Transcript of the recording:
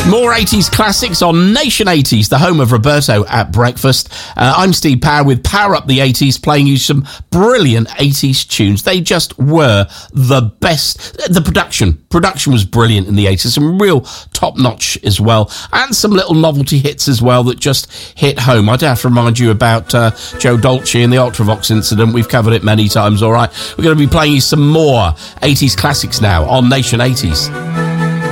More 80s classics on Nation 80s, the home of Roberto at breakfast. I'm Steve Power with Power Up the 80s, playing you some brilliant 80s tunes. They just were the best. The production was brilliant in the 80s, some real top-notch as well, and some little novelty hits as well that just hit home. I don't have to remind you about Joe Dolce and the Ultravox incident. We've covered it many times, all right? We're going to be playing you some more 80s classics now on Nation 80s.